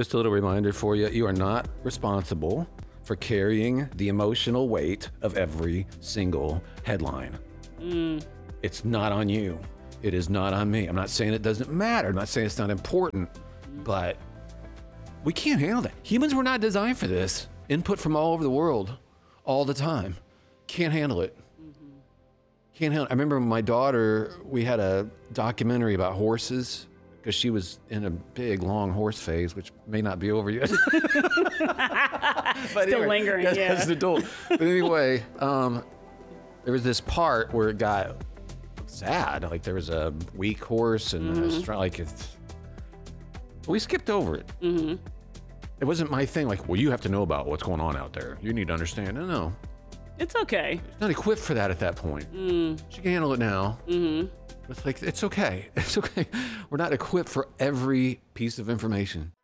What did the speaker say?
Just a little reminder for you, you are not responsible for carrying the emotional weight of every single headline. It's not on you. It is not on me. I'm not saying it doesn't matter. I'm not saying it's not important, but we can't handle that. Humans were not designed for this. Input from all over the world, all the time. Can't handle it. Can't handle it. I remember when my daughter, we had a documentary about horses because she was in a big, long horse phase, which may not be over yet. But Still lingering, yeah. As an adult. But anyway, there was this part where it got sad. Like there was a weak horse and a strong, like it's. We skipped over it. It wasn't my thing. Like, well, you have to know about what's going on out there. You need to understand. No. It's okay. She's not equipped for that at that point. She can handle it now. It's like, it's okay. It's okay. We're not equipped for every piece of information.